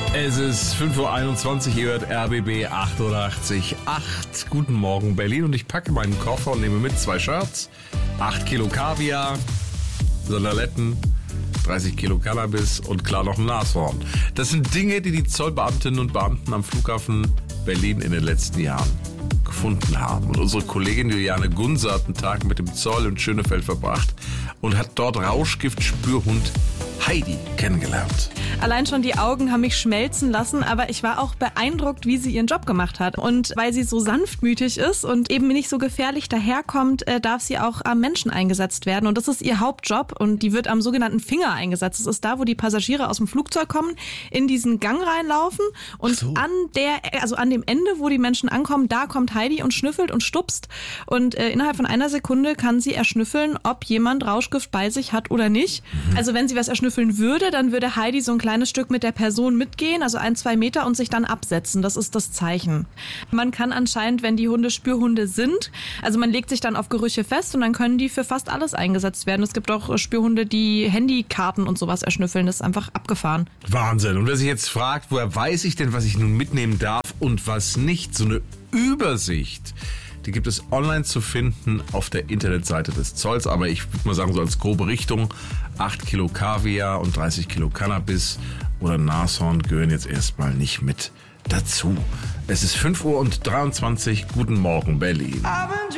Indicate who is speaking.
Speaker 1: Es ist 5:21 Uhr, ihr hört RBB 88.8. Guten Morgen Berlin, und ich packe meinen Koffer und nehme mit 2 Shirts, 8 Kilo Kaviar, Sandaletten, 30 Kilo Cannabis und klar noch ein Nashorn. Das sind Dinge, die die Zollbeamtinnen und Beamten am Flughafen Berlin in den letzten Jahren gefunden haben. Und unsere Kollegin Juliane Gunse hat einen Tag mit dem Zoll in Schönefeld verbracht und hat dort Rauschgift-Spürhund Heidi kennengelernt.
Speaker 2: Allein schon die Augen haben mich schmelzen lassen, aber ich war auch beeindruckt, wie sie ihren Job gemacht hat. Und weil sie so sanftmütig ist und eben nicht so gefährlich daherkommt, darf sie auch am Menschen eingesetzt werden. Und das ist ihr Hauptjob, und die wird am sogenannten Finger eingesetzt. Das ist da, wo die Passagiere aus dem Flugzeug kommen, in diesen Gang reinlaufen, und an dem Ende, wo die Menschen ankommen, da kommt Heidi und schnüffelt und stupst. Und innerhalb von einer Sekunde kann sie erschnüffeln, ob jemand Rauschgift bei sich hat oder nicht. Also wenn sie was erschnüffeln würde, dann würde Heidi so ein kleines Stück mit der Person mitgehen, also 1-2 Meter, und sich dann absetzen. Das ist das Zeichen. Man kann anscheinend, wenn die Hunde Spürhunde sind, also man legt sich dann auf Gerüche fest, und dann können die für fast alles eingesetzt werden. Es gibt auch Spürhunde, die Handykarten und sowas erschnüffeln. Das ist einfach abgefahren.
Speaker 1: Wahnsinn. Und wer sich jetzt fragt, woher weiß ich denn, was ich nun mitnehmen darf und was nicht, so eine Übersicht, die gibt es online zu finden auf der Internetseite des Zolls. Aber ich würde mal sagen, so als grobe Richtung: 8 Kilo Kaviar und 30 Kilo Cannabis oder Nashorn gehören jetzt erstmal nicht mit dazu. Es ist 5:23 Uhr. Guten Morgen Berlin.